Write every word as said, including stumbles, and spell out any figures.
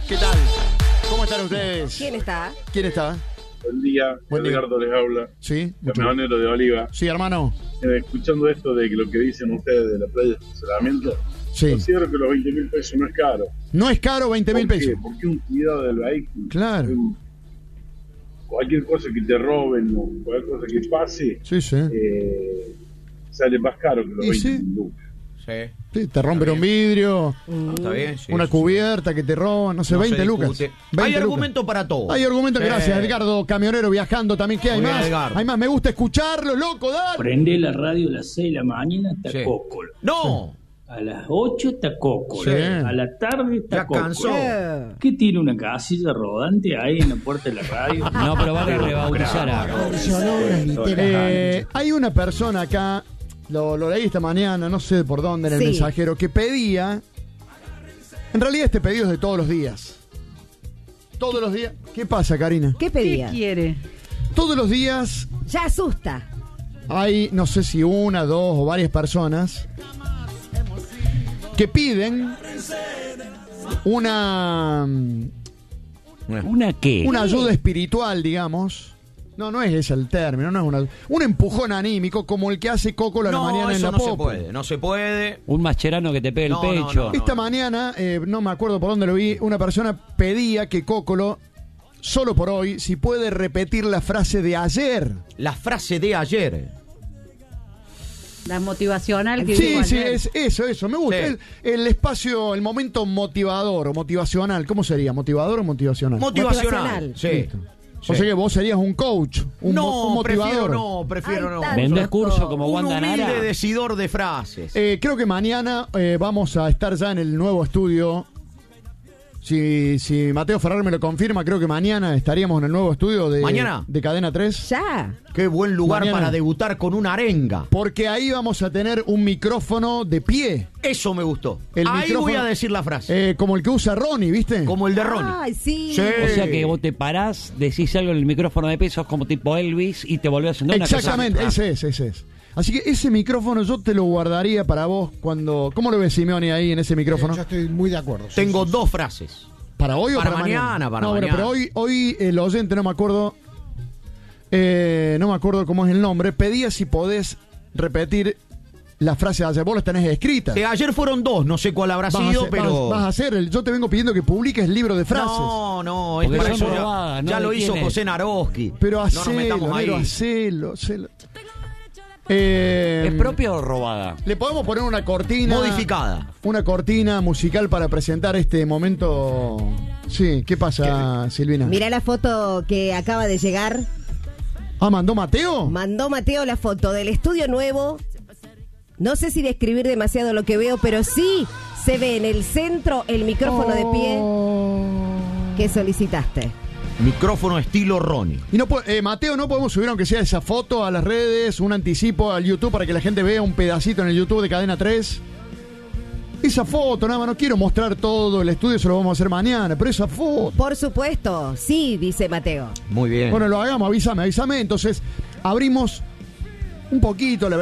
¿Qué tal? ¿Cómo están ustedes? ¿Quién está? ¿Quién está? Buen día, Buen día. Edgardo les habla, Sí, camionero de Oliva. Sí, hermano. Eh, escuchando esto de que lo que dicen ustedes de la playa de estacionamiento, Sí. considero que los veinte mil pesos no es caro. No es caro veinte mil ¿Por qué? pesos. Porque un cuidado del vehículo. Claro. Un- cualquier cosa que te roben o cualquier cosa que pase, Sí, sí. eh, sale más caro que los Y veinte sí. mil lucas. Sí. Sí, te rompen un vidrio, Está bien, sí, una sí, cubierta que te roban, no sé, No se veinte lucas. discute. veinte Hay lucas. argumento para todo. Hay argumento, Sí. gracias, Edgardo, camionero viajando también. ¿Qué hay Muy bien, más? Edgardo. Hay más, me gusta escucharlo, loco, dale. Prende la radio a las seis de la mañana, está Sí. Cócolo. No, A las ocho está Cócolo. Sí. A la tarde está ya Cócolo. cansó. Eh, ¿Qué tiene una casilla rodante ahí en la puerta de la radio? No, pero van a rebautizar a... Eh, hay una persona acá, lo, lo leí esta mañana, no sé por dónde, en el Sí. mensajero, que pedía. En realidad, este pedido es de todos los días. Todos los días. ¿Qué pasa, Karina? ¿Qué pedía? ¿Qué quiere? Todos los días Ya asusta. hay, no sé si una, dos o varias personas que piden una, ¿Una qué? una ayuda espiritual, digamos. No, no es ese el término, no es una, un empujón anímico como el que hace Coco a la No, mañana en eso la no se popa. puede, no se puede. Un mascherano que te pegue No, el no, pecho. no, Esta mañana, eh, no me acuerdo por dónde lo vi, una persona pedía que Cócolo, solo por hoy, si puede repetir la frase de ayer. La frase de ayer. La motivacional que Sí, dijo sí, ayer. es eso, eso, me gusta. Sí. El, el espacio, el momento motivador o motivacional, ¿cómo sería? ¿Motivador o motivacional? Motivacional. Motivacional. Sí. Listo. Sí. O sea que vos serías un coach, un, mo- No, un motivador. prefiero no, prefiero Ay, no. tanto. ¿Vendés curso como Un Wanda humilde Nara? decidor de frases. Eh, creo que mañana eh, vamos a estar ya en el nuevo estudio. Si, si Mateo Ferrer me lo confirma, creo que mañana estaríamos en el nuevo estudio de, ¿Mañana? de Cadena tres. Ya. Qué buen lugar Mañana. para debutar con una arenga. Porque ahí vamos a tener un micrófono de pie. Eso me gustó. El Ahí micrófono- voy a decir la frase. Eh, como el que usa Ronnie, ¿viste? Como el de Ronnie. Ay, sí. Sí. O sea que vos te parás, decís algo en el micrófono de pesos como tipo Elvis y te volvés a sentar una Exactamente, cosa. ese es, ese es. Así que ese micrófono yo te lo guardaría para vos cuando... ¿Cómo lo ves, Simeone, ahí en ese micrófono? Yo estoy muy de acuerdo. sí, Tengo sí, dos frases. ¿Para hoy o Para para, mañana, para no, bueno, mañana. pero hoy, hoy el oyente, no me acuerdo, eh, no me acuerdo cómo es el nombre, pedía si podés repetir la frase de ayer. Vos las tenés escritas. Sí, ayer fueron dos, no sé cuál habrá Vas a sido, hacer- pero... vas, vas a hacer, el- yo te vengo pidiendo que publiques el libro de frases. No, no, es Porque para son eso ya, robadas, ¿no? ya ¿De lo hizo quién es? José Naroski. Pero no nos hacelo, metamos ahí. Nero, hacelo, hacelo. Eh, ¿Es propia o robada? Le podemos poner una cortina. Modificada. Una cortina musical para presentar este momento. Sí, ¿qué pasa, Silvina? Mirá la foto que acaba de llegar. Ah, ¿mandó Mateo? Mandó Mateo la foto del estudio nuevo. No sé si describir demasiado lo que veo, pero sí se ve en el centro el micrófono de pie que solicitaste. Micrófono estilo Ronnie. Y no po- eh, Mateo, ¿no podemos subir aunque sea esa foto a las redes, un anticipo al YouTube para que la gente vea un pedacito en el YouTube de Cadena tres? Esa foto, nada más, no quiero mostrar todo el estudio, eso lo vamos a hacer mañana, pero esa foto. Por supuesto, sí, dice Mateo. Muy bien. Bueno, lo hagamos, avísame, avísame. Entonces, abrimos un poquito la